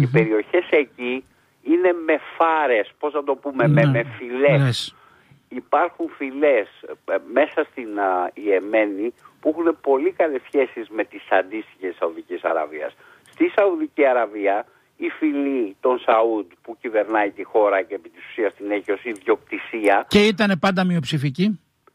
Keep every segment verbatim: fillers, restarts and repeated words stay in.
Οι περιοχές εκεί είναι με φάρες, πώς να το πούμε, ναι. με, με φυλές. Λες. Υπάρχουν φυλές ε, μέσα στην α, Ιεμένη που έχουν πολύ καλές σχέσεις με τις αντίστοιχες Σαουδικής Αραβίας. Στη Σαουδική Αραβία η φυλή των Σαούντ που κυβερνάει τη χώρα και επί της ουσίας την έχει ως ιδιοκτησία. Και ήταν πάντα μειοψηφική.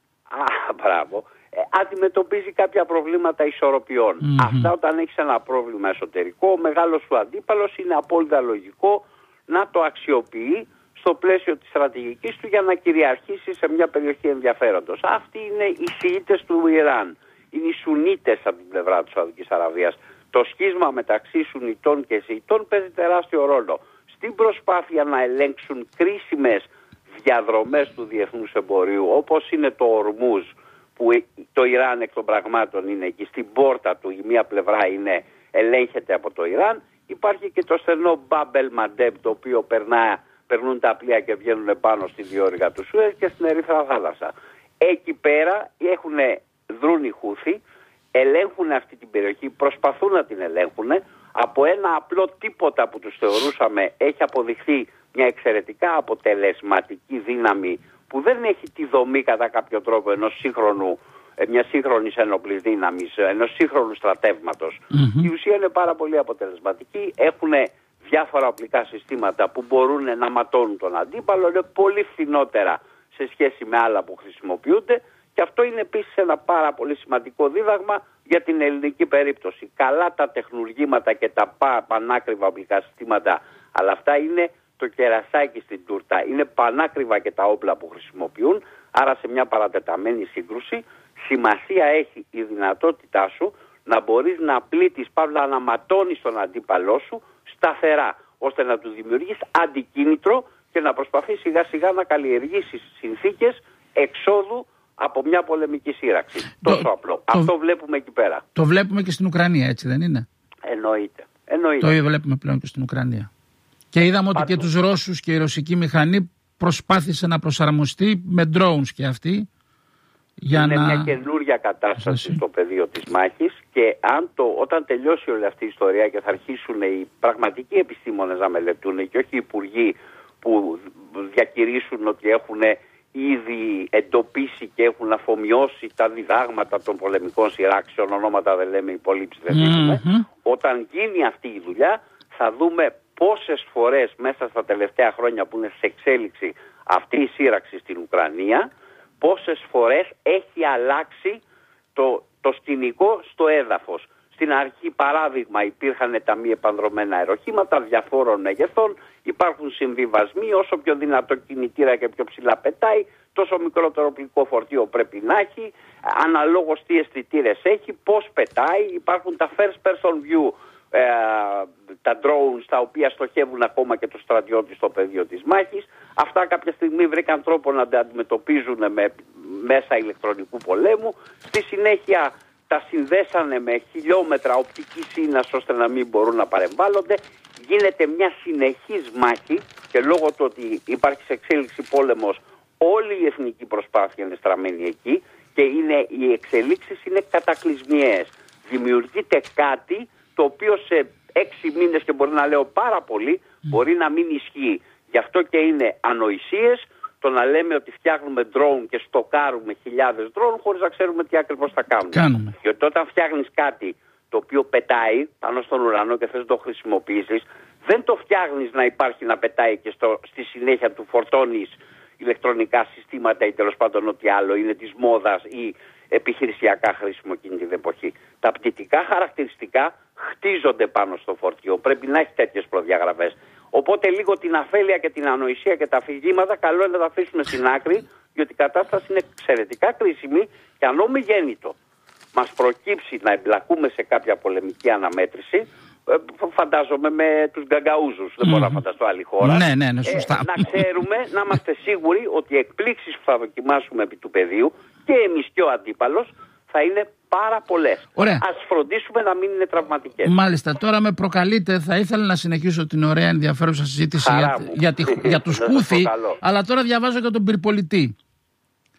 Α, μπράβο. Ε, αντιμετωπίζει κάποια προβλήματα ισορροπιών. Mm-hmm. Αυτά όταν έχεις ένα πρόβλημα εσωτερικό, ο μεγάλος σου αντίπαλος είναι απόλυτα λογικό να το αξιοποιεί στο πλαίσιο της στρατηγικής του για να κυριαρχήσει σε μια περιοχή ενδιαφέροντος. Αυτοί είναι οι Σιήτες του Ιράν. Είναι οι Σουνίτες από την πλευρά της Σαουδικής Αραβίας. Το σχίσμα μεταξύ Σουνιτών και Σιητών παίζει τεράστιο ρόλο. Στην προσπάθεια να ελέγξουν κρίσιμες διαδρομές του διεθνούς εμπορίου, όπως είναι το Ορμούζ, που το Ιράν εκ των πραγμάτων είναι εκεί στην πόρτα του, η μία πλευρά είναι, ελέγχεται από το Ιράν. Υπάρχει και το στενό Μπάμπελ Μαντέμ, το οποίο περνά, περνούν τα πλοία και βγαίνουν πάνω στη διόρυγα του Σουέζ και στην Ερυθρά Θάλασσα. Εκεί πέρα έχουν δρούν οι Χούθοι, ελέγχουν αυτή την περιοχή, προσπαθούν να την ελέγχουν. Από ένα απλό τίποτα που τους θεωρούσαμε έχει αποδειχθεί μια εξαιρετικά αποτελεσματική δύναμη που δεν έχει τη δομή κατά κάποιο τρόπο ενός σύγχρονου, μια σύγχρονης ένοπλης δύναμης, ενός σύγχρονου στρατεύματος. Mm-hmm. Η ουσία είναι πάρα πολύ αποτελεσματική, έχουν διάφορα οπλικά συστήματα που μπορούν να ματώνουν τον αντίπαλο, είναι πολύ φθηνότερα σε σχέση με άλλα που χρησιμοποιούνται και αυτό είναι επίσης ένα πάρα πολύ σημαντικό δίδαγμα για την ελληνική περίπτωση. Καλά τα τεχνουργήματα και τα πανάκριβα οπλικά συστήματα, αλλά αυτά είναι το κερασάκι στην τούρτα. Είναι πανάκριβα και τα όπλα που χρησιμοποιούν, άρα σε μια παρατεταμένη σύγκρουση σημασία έχει η δυνατότητά σου να μπορείς να πλήττεις, παύλα να ματώνεις τον αντίπαλό σου σταθερά, ώστε να του δημιουργείς αντικίνητρο και να προσπαθείς σιγά σιγά να καλλιεργήσεις συνθήκες εξόδου από μια πολεμική σύραξη. Το, Τόσο απλό. Το, Αυτό βλέπουμε εκεί πέρα. Το βλέπουμε και στην Ουκρανία, έτσι δεν είναι? Εννοείται. Εννοείται. Το ίδιο βλέπουμε πλέον και στην Ουκρανία. Και είδαμε ότι και τους Ρώσους και η ρωσική μηχανή προσπάθησε να προσαρμοστεί με drones και αυτή. Για είναι να... μια καινούρια κατάσταση στο πεδίο της μάχης και αν το, όταν τελειώσει όλη αυτή η ιστορία και θα αρχίσουν οι πραγματικοί επιστήμονες να μελετούν και όχι οι υπουργοί που διακηρύσουν ότι έχουν ήδη εντοπίσει και έχουν αφομοιώσει τα διδάγματα των πολεμικών σειράξεων, ονόματα δεν λέμε, υπολείψεις δεν δίνουμε, mm-hmm. όταν γίνει αυτή η δουλειά θα δούμε πόσες φορές μέσα στα τελευταία χρόνια που είναι σε εξέλιξη αυτή η σύραξη στην Ουκρανία, πόσες φορές έχει αλλάξει το, το σκηνικό στο έδαφος. Στην αρχή, παράδειγμα, υπήρχαν τα μη επανδρομένα αεροχήματα διαφόρων μεγεθών, υπάρχουν συμβιβασμοί, όσο πιο δυνατό κινητήρα και πιο ψηλά πετάει, τόσο μικρότερο οπλικό φορτίο πρέπει να έχει, αναλόγως τι αισθητήρες έχει, πώς πετάει, υπάρχουν τα first person view, ε, τα drones τα οποία στοχεύουν ακόμα και το στρατιώτη στο πεδίο της μάχης. Αυτά κάποια στιγμή βρήκαν τρόπο να τα αντιμετωπίζουν με μέσα ηλεκτρονικού πολέμου. Στη συνέχεια τα συνδέσανε με χιλιόμετρα οπτική σύνας ώστε να μην μπορούν να παρεμβάλλονται. Γίνεται μια συνεχής μάχη και λόγω του ότι υπάρχει σε εξέλιξη πόλεμος, όλη η εθνική προσπάθεια είναι στραμμένη εκεί και είναι, οι εξελίξεις είναι κατακλυσμιαίες. Δημιουργείται κάτι το οποίο σε έξι μήνες, και μπορεί να λέω πάρα πολύ, μπορεί να μην ισχύει. Γι' αυτό και είναι ανοησίες το να λέμε ότι φτιάχνουμε drone και στοκάρουμε χιλιάδες drone χωρίς να ξέρουμε τι ακριβώς θα κάνουμε. Κάνουμε. Γιατί όταν φτιάχνεις κάτι το οποίο πετάει πάνω στον ουρανό και θες να το χρησιμοποιήσεις, δεν το φτιάχνεις να υπάρχει να πετάει και στο, στη συνέχεια του φορτώνεις ηλεκτρονικά συστήματα ή τέλος πάντων ό,τι άλλο είναι της μόδας ή επιχειρησιακά χρήσιμο εκείνη την εποχή. Τα πτυτικά χαρακτηριστικά χτίζονται πάνω στο φορτίο. Πρέπει να έχει τέτοιες προδιαγραφές. Οπότε λίγο την αφέλεια και την ανοησία και τα αφηγήματα καλό είναι να τα αφήσουμε στην άκρη, διότι η κατάσταση είναι εξαιρετικά κρίσιμη και αν ομιγέννητο μας προκύψει να εμπλακούμε σε κάποια πολεμική αναμέτρηση, φαντάζομαι με τους γκαγκαούζους, δεν μπορώ mm. να φανταστώ άλλη χώρα, ναι, ναι, ναι, σωστά. Ε, να ξέρουμε, να είμαστε σίγουροι ότι οι εκπλήξεις που θα δοκιμάσουμε επί του πεδίου και εμείς και ο αντίπαλος θα είναι πάρα πολλές. Ωραία. Ας φροντίσουμε να μην είναι τραυματικές. Μάλιστα, τώρα με προκαλείτε, θα ήθελα να συνεχίσω την ωραία ενδιαφέρουσα συζήτηση για, για, τη, για τους Χούθη, αλλά τώρα διαβάζω και τον πυρπολιτή.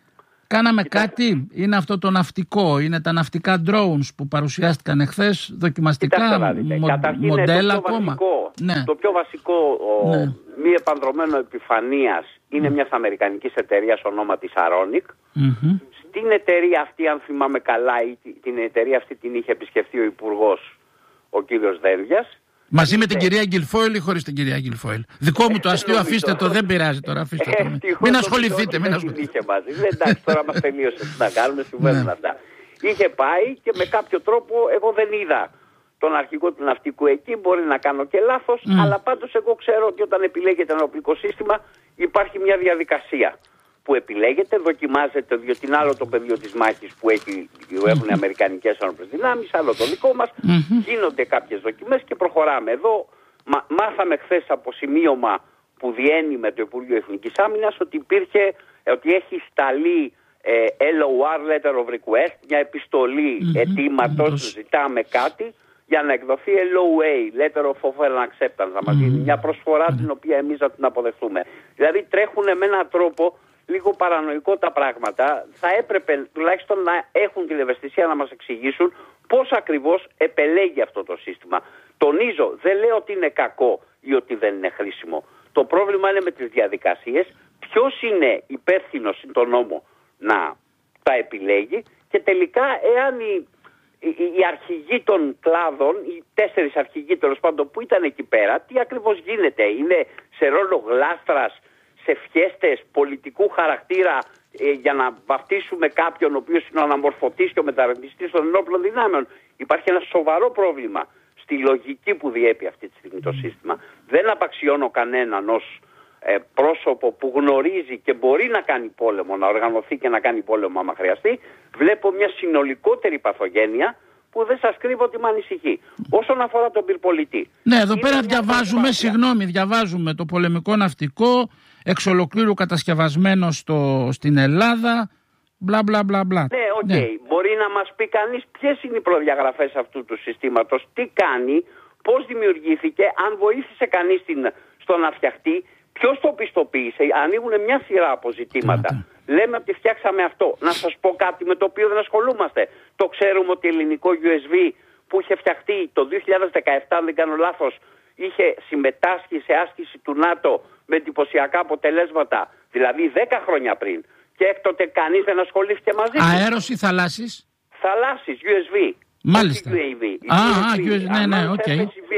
Κάναμε κάτι, είναι αυτό το ναυτικό, είναι τα ναυτικά drones που παρουσιάστηκαν εχθές, δοκιμαστικά μο, μοντέλα το ακόμα. Βασικό, ναι. Το πιο βασικό, ο, ναι. μη επανδρομένο επιφανείας είναι mm. μιας αμερικανικής εταιρείας ονόματι Saronic. Mm-hmm. Στην εταιρεία αυτή, αν θυμάμαι καλά, την εταιρεία αυτή την είχε επισκεφτεί ο Υπουργός, ο κύριος Δένδιας. Μαζί είναι... με την κυρία Γκιλφόιλ ή χωρίς την κυρία Γκιλφόιλ? Δικό μου το αστείο, αφήστε το, δεν πειράζει τώρα. Αφήστε το. Μην ασχοληθείτε. Μην ασχοληθείτε. Εντάξει, τώρα μας τελείωσε. Τι να κάνουμε, συμβαίνουν αυτά. Είχε πάει και με κάποιο τρόπο, εγώ δεν είδα τον αρχηγό του ναυτικού εκεί, μπορεί να κάνω και λάθος, mm. αλλά πάντως εγώ ξέρω ότι όταν επιλέγεται ένα οπλικό σύστημα υπάρχει μια διαδικασία που επιλέγεται, δοκιμάζεται, διότι είναι άλλο το πεδίο της μάχης που έχει, έχουν οι αμερικανικές ένοπλες δυνάμεις, άλλο το δικό μας, mm-hmm. γίνονται κάποιες δοκιμές και προχωράμε. Εδώ μα, μάθαμε χθες από σημείωμα που διένει με το Υπουργείο Εθνικής Άμυνας ότι υπήρχε, ότι έχει σταλεί ε, ελ ο αρ, Letter of Request, μια επιστολή mm-hmm. αιτήματος, mm-hmm. ζητάμε κάτι, για να εκδοθεί ελ ο έι, Letter of Offer and Acceptance, να μας δίνει mm-hmm. μια προσφορά mm-hmm. την οποία εμείς θα την αποδεχθούμε. Δηλαδή τρέχουν με έναν τρόπο λίγο παρανοϊκό τα πράγματα. Θα έπρεπε τουλάχιστον να έχουν την ευαισθησία να μας εξηγήσουν πώς ακριβώς επελέγει αυτό το σύστημα. Τονίζω, δεν λέω ότι είναι κακό ή ότι δεν είναι χρήσιμο. Το πρόβλημα είναι με τις διαδικασίες. Ποιος είναι υπεύθυνος στον νόμο να τα επιλέγει και τελικά εάν οι, οι, οι αρχηγοί των κλάδων, οι τέσσερις αρχηγοί τέλος πάντων που ήταν εκεί πέρα, τι ακριβώς γίνεται? Είναι σε ρόλο γλάστρας, σε φιέστες πολιτικού χαρακτήρα ε, για να βαφτίσουμε κάποιον ο οποίος είναι ο αναμορφωτής και ο μεταρρυθμιστής των ενόπλων δυνάμεων? Υπάρχει ένα σοβαρό πρόβλημα στη λογική που διέπει αυτή τη στιγμή το σύστημα. Δεν απαξιώνω κανέναν ως ε, πρόσωπο που γνωρίζει και μπορεί να κάνει πόλεμο, να οργανωθεί και να κάνει πόλεμο άμα χρειαστεί. Βλέπω μια συνολικότερη παθογένεια που δεν σας κρύβω ότι με ανησυχεί. Όσον αφορά τον πυρπολιτή. Ναι, εδώ πέρα διαβάζουμε, συγγνώμη, διαβάζουμε το πολεμικό ναυτικό εξ ολοκλήρου κατασκευασμένο στο, στην Ελλάδα, μπλα μπλα μπλα μπλα. Ναι, οκ. Okay. Ναι. Μπορεί να μας πει κανείς ποιες είναι οι προδιαγραφές αυτού του συστήματος, τι κάνει, πώς δημιουργήθηκε, αν βοήθησε κανείς την, στο να φτιαχτεί, ποιος το πιστοποίησε, ανοίγουν μια σειρά από ζητήματα. Mm. Λέμε ότι φτιάξαμε αυτό. Να σας πω κάτι με το οποίο δεν ασχολούμαστε. Το ξέρουμε ότι ελληνικό γιου ες βι που είχε φτιαχτεί το δύο χιλιάδες δεκαεπτά, αν δεν κάνω λάθος, είχε συμμετάσχει σε άσκηση του ΝΑΤΟ με εντυπωσιακά αποτελέσματα, δηλαδή δέκα χρόνια πριν. Και έκτοτε κανείς δεν ασχολήθηκε μαζί του. Αέρος ή θαλάσσης? Θαλάσσης, γιου ες βι. Μάλιστα. γιου έι βι. Α, α, γιου ες βι. Ναι, ναι, οκ.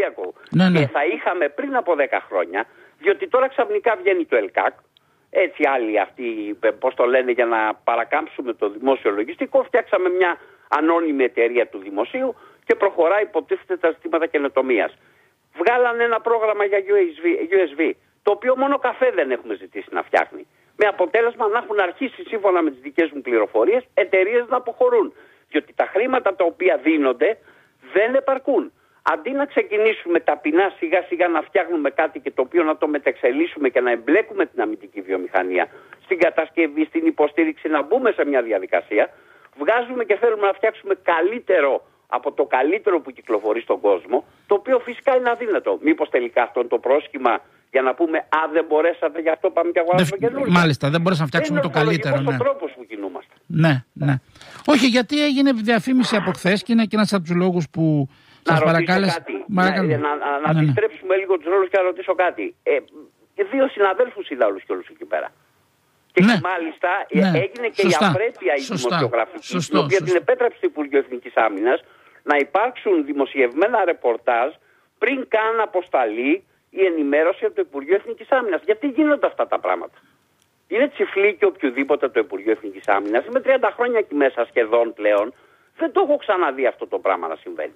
Ναι, ναι. Και θα είχαμε πριν από δέκα χρόνια, διότι τώρα ξαφνικά βγαίνει το ΕΛΚΑΚ, έτσι άλλοι αυτοί, πώς το λένε, για να παρακάμψουμε το δημόσιο λογιστικό, φτιάξαμε μια ανώνυμη εταιρεία του δημοσίου και προχωράει, υποτίθεται, τα ζητήματα καινοτομίας. Βγάλανε ένα πρόγραμμα για γιου ες βι, το οποίο μόνο καφέ δεν έχουμε ζητήσει να φτιάχνει. Με αποτέλεσμα να έχουν αρχίσει, σύμφωνα με τις δικές μου πληροφορίες, εταιρείες να αποχωρούν. Διότι τα χρήματα τα οποία δίνονται δεν επαρκούν. Αντί να ξεκινήσουμε ταπεινά σιγά σιγά να φτιάχνουμε κάτι και το οποίο να το μεταξελίσουμε και να εμπλέκουμε την αμυντική βιομηχανία στην κατασκευή, στην υποστήριξη, να μπούμε σε μια διαδικασία, βγάζουμε και θέλουμε να φτιάξουμε καλύτερο από το καλύτερο που κυκλοφορεί στον κόσμο, το οποίο φυσικά είναι αδύνατο. Μήπως τελικά αυτό είναι το πρόσχημα για να πούμε «Α, δεν μπορέσατε, γι' αυτό πάμε και αγοράσουμε καινούργια». Μάλιστα, δεν μπορέσαμε να φτιάξουμε το καλύτερο. Είναι ναι. ο τρόπος που κινούμαστε. Ναι, ναι. Όχι, γιατί έγινε διαφήμιση από χθες και είναι και ένας από τους λόγους που σας παρακάλεσα. Να, να, να, να ναι, αντιστρέψουμε ναι. λίγο τους ρόλους και να ρωτήσω κάτι. Ε, δύο συναδέλφους είδα όλους και όλους εκεί πέρα. Και ναι. μάλιστα ναι. έγινε και σωστά. η απρέπεια η σωστά. δημοσιογραφική, σωστό, η οποία σωστό. την επέτρεψε το Υπουργείο Εθνικής Άμυνας να υπάρξουν δημοσιευμένα ρεπορτάζ πριν καν αποσταλεί η ενημέρωση από το Υπουργείο Εθνικής Άμυνας. Γιατί γίνονται αυτά τα πράγματα? Είναι τσιφλί και οποιοδήποτε το Υπουργείο Εθνικής Άμυνας. Είμαι τριάντα χρόνια εκεί μέσα σχεδόν πλέον. Δεν το έχω ξαναδεί αυτό το πράγμα να συμβαίνει.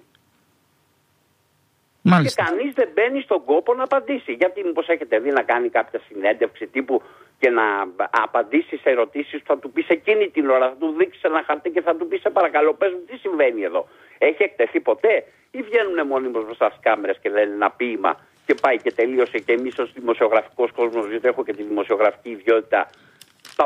Μάλιστα. Και κανείς δεν μπαίνει στον κόπο να απαντήσει. Γιατί μήπως έχετε δει να κάνει κάποια συνέντευξη τύπου και να απαντήσει σε ερωτήσεις που θα του πεις εκείνη την ώρα, θα του δείξει ένα χαρτί και θα του πει σε παρακαλώ πες μου τι συμβαίνει εδώ? Έχει εκτεθεί ποτέ ή βγαίνουν μόνιμως μπροστά στις κάμερες και λένε ένα ποίημα και πάει και τελείωσε και εμείς ως δημοσιογραφικός κόσμος, γιατί έχω και τη δημοσιογραφική ιδιότητα,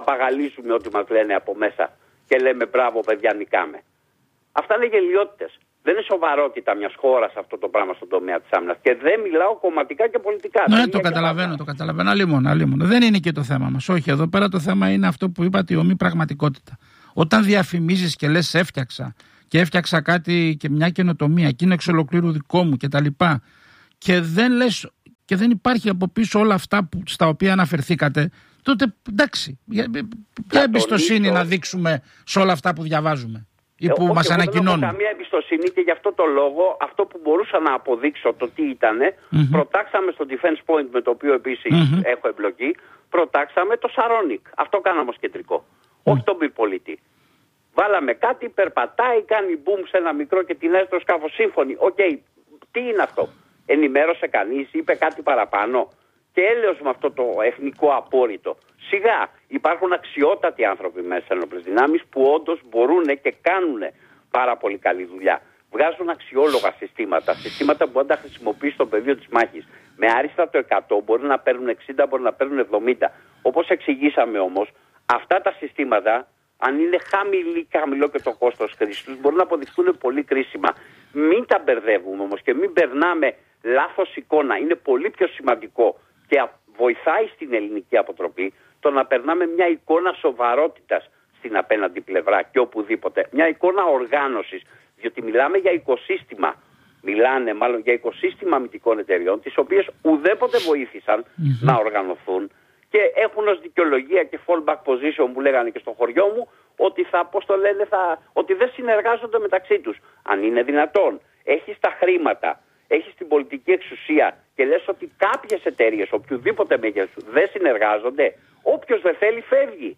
παπαγαλίζουμε ό,τι μας λένε από μέσα και λέμε μπράβο παιδιά νικάμε? Αυτά είναι γελιότητες. Δεν είναι σοβαρότητα μιας χώρας αυτό το πράγμα στον τομέα της άμυνας. Και δεν μιλάω κομματικά και πολιτικά. Ναι, το καταλαβαίνω, το καταλαβαίνω. Αλλήμον, αλλήμον. Δεν είναι και το θέμα μας. Όχι, εδώ πέρα το θέμα είναι αυτό που είπατε, η ομή πραγματικότητα. Όταν διαφημίζεις και λες έφτιαξα και έφτιαξα κάτι και μια καινοτομία και είναι εξ ολοκλήρου δικό μου κτλ. Και, και δεν λες και δεν υπάρχει από πίσω όλα αυτά που, στα οποία αναφερθήκατε, τότε εντάξει. Ποια εμπιστοσύνη να δείξουμε σε όλα αυτά που διαβάζουμε ή που ε, μας ανακοινώνουν? Δεν έχω καμία εμπιστοσύνη και γι' αυτό το λόγο, αυτό που μπορούσα να αποδείξω το τι ήτανε, mm-hmm. προτάξαμε στο Defense Point, με το οποίο επίσης mm-hmm. έχω εμπλοκή, προτάξαμε το Σαρόνικ. Αυτό κάναμε ως κεντρικό. Mm. Όχι τον πυρπολίτη. Βάλαμε κάτι, περπατάει, κάνει boom σε ένα μικρό και την έστω σκάφος. Σύμφωνοι. Οκ, okay. Τι είναι αυτό? Ενημέρωσε κανείς, είπε κάτι παραπάνω? Και έλεος με αυτό το εθνικό απόρριτο. Σιγά, υπάρχουν αξιότατοι άνθρωποι μέσα στις ενόπλες δυνάμεις που όντως μπορούν και κάνουν πάρα πολύ καλή δουλειά. Βγάζουν αξιόλογα συστήματα, συστήματα που αν τα χρησιμοποιεί στο πεδίο της μάχης με άριστα το εκατό μπορεί να παίρνουν εξήντα, μπορεί να παίρνουν εβδομήντα. Όπως εξηγήσαμε όμως, αυτά τα συστήματα, αν είναι χαμηλή, χαμηλό και το κόστος χρήσης τους, μπορούν να αποδειχθούν πολύ κρίσιμα. Μην τα μπερδεύουμε όμως και μην περνάμε λάθος εικόνα. Είναι πολύ πιο σημαντικό και βοηθάει στην ελληνική αποτροπή το να περνάμε μια εικόνα σοβαρότητας στην απέναντι πλευρά και οπουδήποτε. Μια εικόνα οργάνωσης, διότι μιλάμε για οικοσύστημα. Μιλάνε μάλλον για οικοσύστημα αμυντικών εταιριών, τις οποίες ουδέποτε βοήθησαν mm-hmm. να οργανωθούν και έχουν ως δικαιολογία και fallback position που λέγανε και στο χωριό μου, ότι θα, πώς το λένε, θα, ότι δεν συνεργάζονται μεταξύ τους. Αν είναι δυνατόν, έχεις τα χρήματα, έχεις την πολιτική εξουσία και λες ότι κάποιες εταιρείες, οποιοδήποτε μέγεθος, δεν συνεργάζονται, όποιος δεν θέλει φεύγει.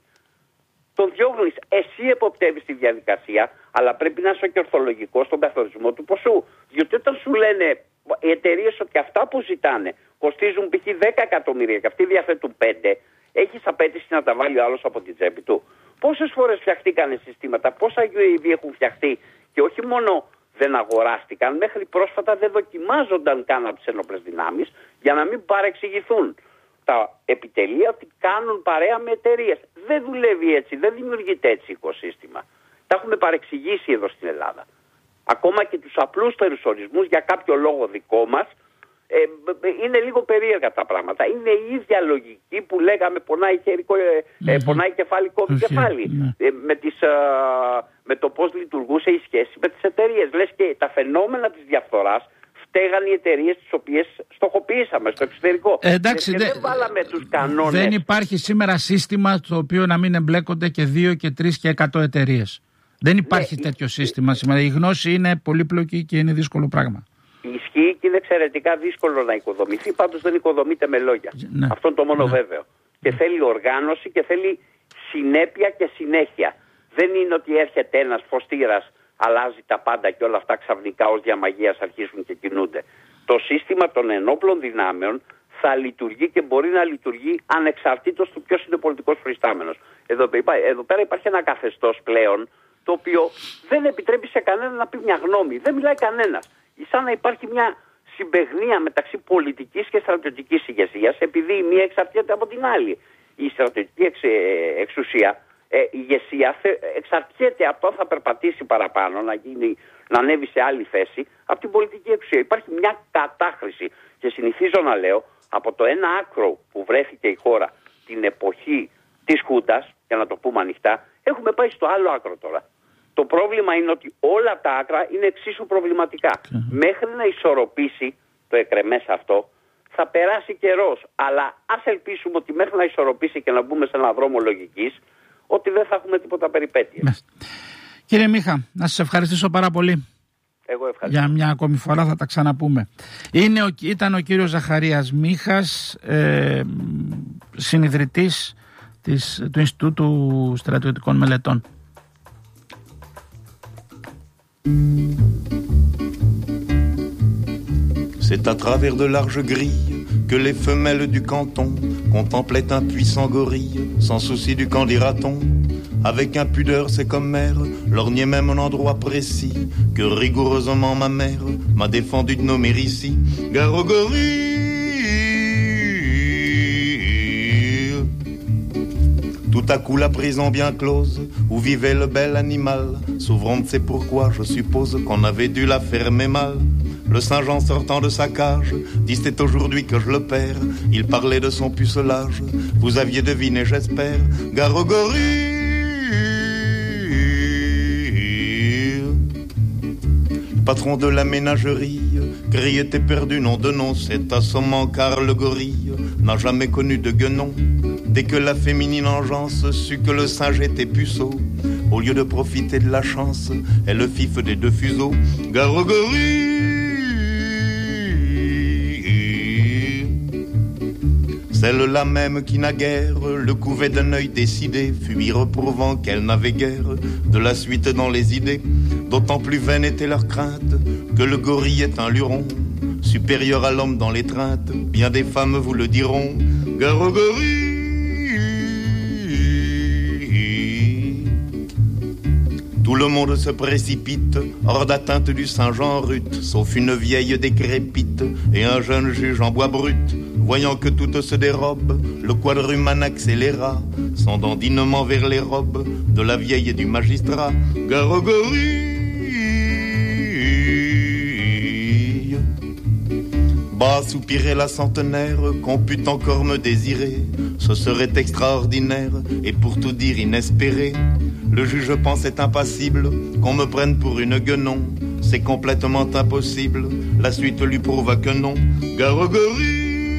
Τον διώχνεις. Εσύ εποπτεύεις τη διαδικασία, αλλά πρέπει να είσαι και ορθολογικός στον καθορισμό του ποσού. Διότι όταν σου λένε οι εταιρείες ότι αυτά που ζητάνε κοστίζουν π.χ. δέκα εκατομμύρια και αυτοί διαθέτουν πέντε, έχεις απέτηση να τα βάλει ο άλλος από την τσέπη του. Πόσες φορές φτιαχτήκανε συστήματα, πόσα γιου έι βι έχουν φτιαχτεί και όχι μόνο δεν αγοράστηκαν, μέχρι πρόσφατα δεν δοκιμάζονταν καν από τις ενόπλες δυνάμεις για να μην παρεξηγηθούν τα επιτελεία ότι κάνουν παρέα με εταιρείες. Δεν δουλεύει έτσι, δεν δημιουργείται έτσι οικοσύστημα. Τα έχουμε παρεξηγήσει εδώ στην Ελλάδα. Ακόμα και τους απλούς περιορισμούς για κάποιο λόγο δικό μας, ε, είναι λίγο περίεργα τα πράγματα. Είναι η ίδια λογική που λέγαμε πονάει, χερικό, ε, ε, πονάει κεφάλι, κόβει κεφάλι. Ε, με, τις, ε, με το πώς λειτουργούσε η σχέση με τις εταιρείες. Λες και τα φαινόμενα της διαφθοράς φταίγαν οι εταιρείες τις οποίες στοχοποιήσαμε στο εξωτερικό. Ε, εντάξει, και δε, δεν βάλαμε τους κανόνες. Δεν υπάρχει σήμερα σύστημα στο οποίο να μην εμπλέκονται και δύο και τρεις και εκατό εταιρείες. Δεν υπάρχει ναι, τέτοιο σύστημα σήμερα. Η γνώση είναι πολύπλοκη και είναι δύσκολο πράγμα. Ισχύει και είναι εξαιρετικά δύσκολο να οικοδομηθεί, πάντως δεν οικοδομείται με λόγια. Ναι. Αυτό είναι το μόνο ναι. βέβαιο. Και θέλει οργάνωση και θέλει συνέπεια και συνέχεια. Δεν είναι ότι έρχεται ένας φωστήρας, αλλάζει τα πάντα και όλα αυτά ξαφνικά ως διαμαγείας αρχίζουν και κινούνται. Το σύστημα των ενόπλων δυνάμεων θα λειτουργεί και μπορεί να λειτουργεί ανεξαρτήτως του ποιος είναι ο πολιτικός προϊστάμενος. Εδώ, εδώ πέρα υπάρχει ένα καθεστώς πλέον το οποίο δεν επιτρέπει σε κανένα να πει μια γνώμη. Δεν μιλάει κανένας. Σαν να υπάρχει μια συμπαιγνία μεταξύ πολιτικής και στρατιωτικής ηγεσίας, επειδή η μία εξαρτιέται από την άλλη. Η στρατιωτική εξ, εξουσία, ε, η ηγεσία εξαρτιέται από το αν θα περπατήσει παραπάνω, να, γίνει, να ανέβει σε άλλη θέση, από την πολιτική εξουσία. Υπάρχει μια κατάχρηση και συνηθίζω να λέω από το ένα άκρο που βρέθηκε η χώρα την εποχή της Χούντας, για να το πούμε ανοιχτά, έχουμε πάει στο άλλο άκρο τώρα. Το πρόβλημα είναι ότι όλα τα άκρα είναι εξίσου προβληματικά. Mm-hmm. Μέχρι να ισορροπήσει το εκρεμές αυτό θα περάσει καιρός. Αλλά ας ελπίσουμε ότι μέχρι να ισορροπήσει και να μπούμε σε έναν δρόμο λογικής, ότι δεν θα έχουμε τίποτα περιπέτειες. Mm-hmm. Κύριε Μίχα, να σας ευχαριστήσω πάρα πολύ. Εγώ ευχαριστώ. Για μια ακόμη φορά θα τα ξαναπούμε. Είναι ο, ήταν ο κύριος Ζαχαρίας Μίχας, ε, συνιδρυτής της, του Ινστιτούτου Στρατιωτικών Μελετών. C'est à travers de larges grilles que les femelles du canton contemplaient un puissant gorille, sans souci du qu'en dira-t-on. Avec impudeur, c'est comme mère, lorgnait même un endroit précis que rigoureusement ma mère m'a défendu de nommer ici. Gare au gorille. Tout à coup la prison bien close, où vivait le bel animal, s'ouvrant de c'est pourquoi je suppose qu'on avait dû la fermer mal. Le Saint-Jean sortant de sa cage, dit c'est aujourd'hui que je le perds. Il parlait de son pucelage, vous aviez deviné j'espère. Garogori. Patron de la ménagerie, criait éperdu nom de nom, c'est assommant car le gorille n'a jamais connu de guenon. Dès que la féminine engeance sut que le singe était puceau, au lieu de profiter de la chance, elle fif des deux fuseaux. Garogori. Celle-là même qui naguère le couvait d'un œil décidé, fut y reprouvant qu'elle n'avait guère de la suite dans les idées. D'autant plus vaine était leur crainte que le gorille est un luron, supérieur à l'homme dans l'étreinte. Bien des femmes vous le diront. Garogori. Tout le monde se précipite hors d'atteinte du Saint-Jean rut, sauf une vieille décrépite et un jeune juge en bois brut. Voyant que toutes se dérobent, le quadrumane accéléra son dandinement vers les robes de la vieille et du magistrat. Garogori. Bas soupirait la centenaire, qu'on pût encore me désirer. Ce serait extraordinaire et pour tout dire inespéré. Le juge pensait impassible qu'on me prenne pour une guenon. C'est complètement impossible, la suite lui prouva que non. Garogori.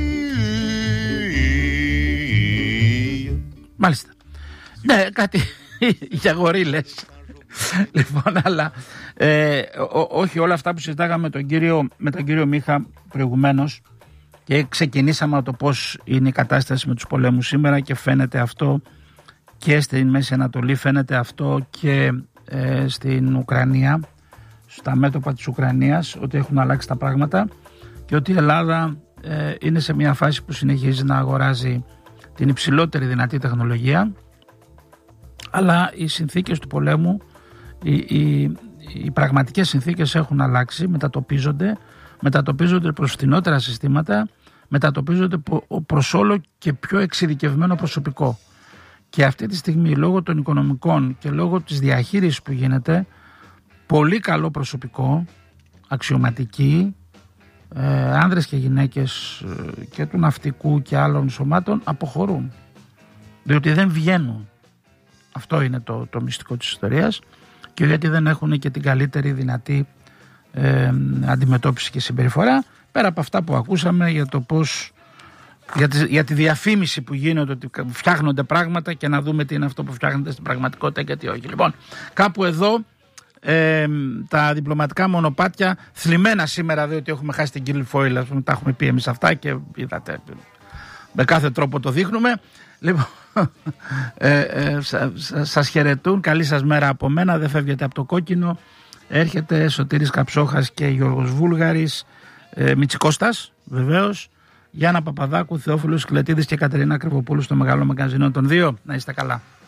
Μάλιστα. Ναι, κάτι για γορίλες. Λοιπόν, αλλά ε, ό, όχι όλα αυτά που συζητάγαμε με τον κύριο, με τον κύριο Μίχα προηγουμένως και ξεκινήσαμε από το πώς είναι η κατάσταση με τους πολέμους σήμερα και φαίνεται αυτό και στην Μέση Ανατολή, φαίνεται αυτό και ε, στην Ουκρανία, στα μέτωπα της Ουκρανίας, ότι έχουν αλλάξει τα πράγματα και ότι η Ελλάδα ε, είναι σε μια φάση που συνεχίζει να αγοράζει την υψηλότερη δυνατή τεχνολογία, αλλά οι συνθήκες του πολέμου, οι, οι, οι πραγματικές συνθήκες έχουν αλλάξει, μετατοπίζονται, μετατοπίζονται προς φθηνότερα συστήματα, μετατοπίζονται προς όλο και πιο εξειδικευμένο προσωπικό. Και αυτή τη στιγμή, λόγω των οικονομικών και λόγω της διαχείρισης που γίνεται, πολύ καλό προσωπικό, αξιωματικοί, ε, άνδρες και γυναίκες ε, και του ναυτικού και άλλων σωμάτων αποχωρούν, διότι δεν βγαίνουν. Αυτό είναι το, το μυστικό της ιστορίας, και γιατί δεν έχουν και την καλύτερη δυνατή ε, αντιμετώπιση και συμπεριφορά, πέρα από αυτά που ακούσαμε για το πώς, για τη, για τη διαφήμιση που γίνεται, ότι φτιάχνονται πράγματα και να δούμε τι είναι αυτό που φτιάχνεται στην πραγματικότητα και τι όχι. Λοιπόν, κάπου εδώ ε, τα διπλωματικά μονοπάτια θλιμμένα σήμερα, διότι έχουμε χάσει την Κίλ Φόιλ, ας πούμε, τα έχουμε πει εμείς αυτά και είδατε, με κάθε τρόπο το δείχνουμε. Λοιπόν, ε, ε, σα, σα, σας χαιρετούν, καλή σας μέρα από μένα, δεν φεύγετε από το κόκκινο. Έρχεται Σωτήρης Καψόχας και Γιώργος Βούλγαρης, ε, Μητσικώστας βεβαίως, Γιάννα Παπαδάκου, Θεόφιλος Κλετίδης και Κατερίνα Κρυβοπούλου στο Μεγάλο Μαγκαζινό των δύο. Να είστε καλά.